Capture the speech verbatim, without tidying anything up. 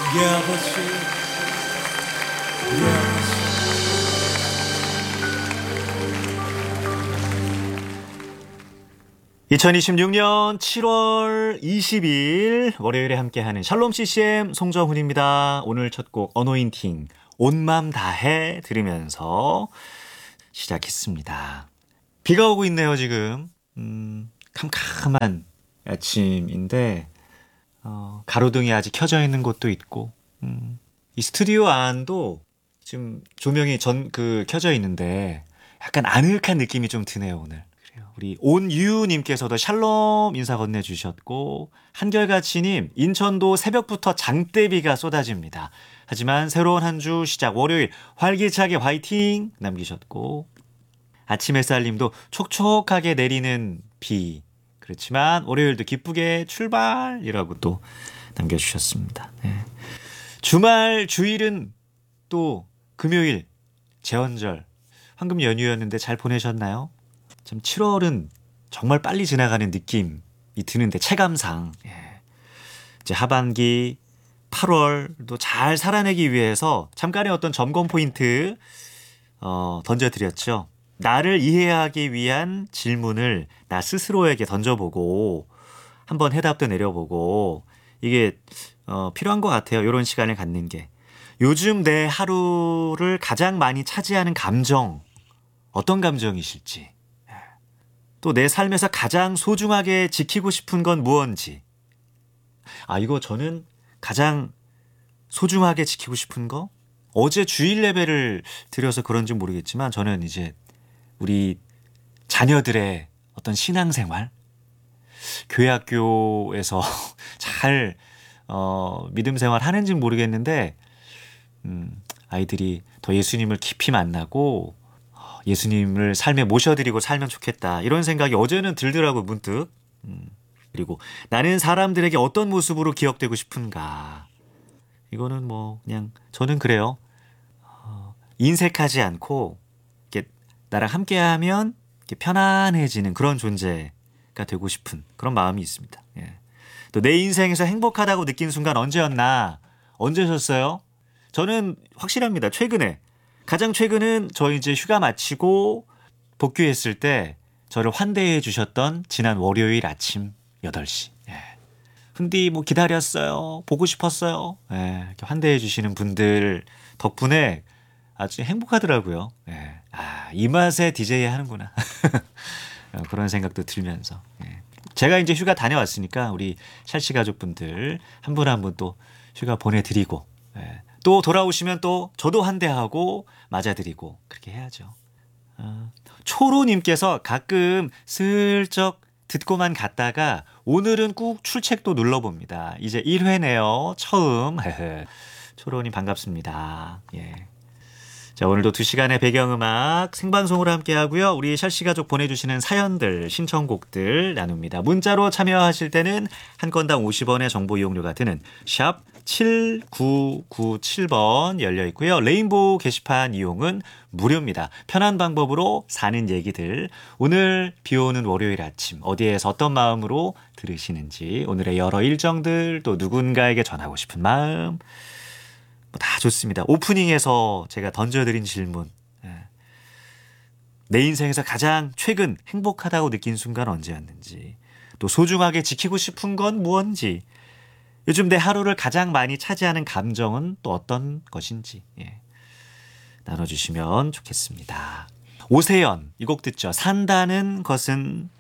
Yeah, that's it. Yeah, that's it. 이천이십육 년 칠월 이십일 월요일에 함께하는 샬롬 씨씨엠 송정훈입니다. 오늘 첫 곡 어노인팅 온맘 다해 들으면서 시작했습니다. 비가 오고 있네요 지금. 음, 캄캄한 아침인데 어, 가로등이 아직 켜져 있는 곳도 있고 음, 이 스튜디오 안도 지금 조명이 전 그 켜져 있는데 약간 아늑한 느낌이 좀 드네요 오늘. 우리 온유님께서도 샬롬 인사 건네주셨고 한결같이님 인천도 새벽부터 장대비가 쏟아집니다. 하지만 새로운 한 주 시작 월요일 활기차게 화이팅 남기셨고 아침 햇살님도 촉촉하게 내리는 비 그렇지만 월요일도 기쁘게 출발이라고 또 남겨주셨습니다. 네. 주말 주일은 또 금요일 제헌절 황금 연휴였는데 잘 보내셨나요? 참 칠월은 정말 빨리 지나가는 느낌이 드는데 체감상 예. 이제 하반기 팔월도 잘 살아내기 위해서 잠깐의 어떤 점검 포인트 어, 던져드렸죠. 나를 이해하기 위한 질문을 나 스스로에게 던져보고 한번 해답도 내려보고 이게 어, 필요한 것 같아요. 이런 시간을 갖는 게. 요즘 내 하루를 가장 많이 차지하는 감정 어떤 감정이실지 또 내 삶에서 가장 소중하게 지키고 싶은 건 무언지. 아, 이거 저는 가장 소중하게 지키고 싶은 거? 어제 주일 예배를 드려서 그런지 모르겠지만 저는 이제 우리 자녀들의 어떤 신앙생활, 교회 학교에서 잘 어, 믿음 생활 하는지 모르겠는데 음, 아이들이 더 예수님을 깊이 만나고 예수님을 삶에 모셔드리고 살면 좋겠다. 이런 생각이 어제는 들더라고요. 문득. 음, 그리고 나는 사람들에게 어떤 모습으로 기억되고 싶은가. 이거는 뭐 그냥 저는 그래요. 어, 인색하지 않고 이렇게 나랑 함께하면 이렇게 편안해지는 그런 존재가 되고 싶은 그런 마음이 있습니다. 예. 또 내 인생에서 행복하다고 느낀 순간 언제였나? 언제셨어요? 저는 확실합니다. 최근에. 가장 최근은 저 이제 휴가 마치고 복귀했을 때 저를 환대해 주셨던 지난 월요일 아침 여덟 시. 예. 훈디 뭐 기다렸어요. 보고 싶었어요. 예. 이렇게 환대해 주시는 분들 덕분에 아주 행복하더라고요. 예. 아, 이 맛에 디제이 하는구나. 그런 생각도 들면서. 예. 제가 이제 휴가 다녀왔으니까 우리 샬씨 가족분들 한 분 한 분 또 휴가 보내드리고 예. 또 돌아오시면 또 저도 환대하고 맞아드리고 그렇게 해야죠. 어, 초로님께서 가끔 슬쩍 듣고만 갔다가 오늘은 꾹 출첵도 눌러봅니다. 이제 일 회네요. 처음. 초로님 반갑습니다. 예. 자, 오늘도 두 시간의 배경음악 생방송으로 함께하고요. 우리 샬씨 가족 보내주시는 사연들, 신청곡들 나눕니다. 문자로 참여하실 때는 한 건당 오십 원의 정보 이용료가 드는 샵 칠구구칠 번 열려 있고요. 레인보우 게시판 이용은 무료입니다. 편한 방법으로 사는 얘기들. 오늘 비오는 월요일 아침 어디에서 어떤 마음으로 들으시는지 오늘의 여러 일정들 또 누군가에게 전하고 싶은 마음 뭐 다 좋습니다. 오프닝에서 제가 던져드린 질문. 내 인생에서 가장 최근 행복하다고 느낀 순간 언제였는지 또 소중하게 지키고 싶은 건 무언지 요즘 내 하루를 가장 많이 차지하는 감정은 또 어떤 것인지 예. 나눠주시면 좋겠습니다. 오세연 이 곡 듣죠. 산다는 것은